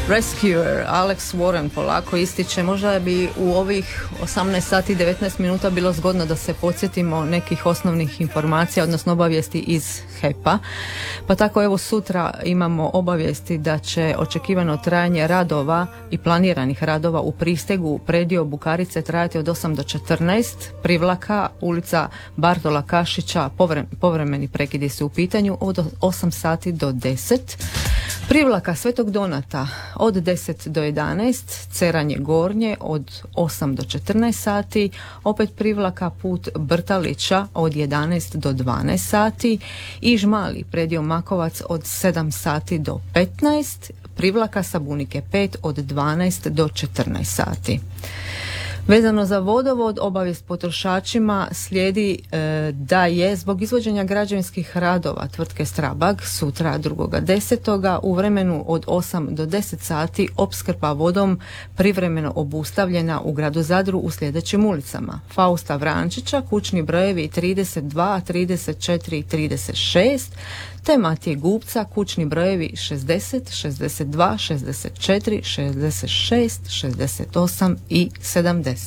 Rescuer, Alex Warren polako ističe. Možda bi u ovih 18 sati i 19 minuta bilo zgodno da se podsjetimo nekih osnovnih informacija, odnosno obavijesti iz HEP-a. Pa tako evo sutra imamo obavijesti da će očekivano trajanje radova i planiranih radova u pristegu predio Bukarice trajati od 8 do 14, Privlaka, ulica Bartola Kašića, povremeni prekidi su u pitanju od 8 sati do 10. Privlaka Svetog Donata od 10 do 11, Ceranje Gornje od 8 do 14 sati, opet Privlaka put Brtalića od 11 do 12 sati i Žmali predio Makovac od 7 sati do 15, Privlaka Sabunike 5 od 12 do 14 sati. Vezano za vodovod, obavijest potrošačima slijedi da je zbog izvođenja građevinskih radova tvrtke Strabag sutra 2.10. u vremenu od 8 do 10 sati opskrba vodom privremeno obustavljena u gradu Zadru u sljedećim ulicama: Fausta Vrančića, kućni brojevi 32, 34 i 36, te Matije Gupca, kućni brojevi 60, 62, 64, 66, 68 i 70.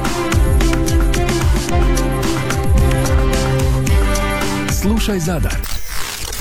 Slušaj Zadar.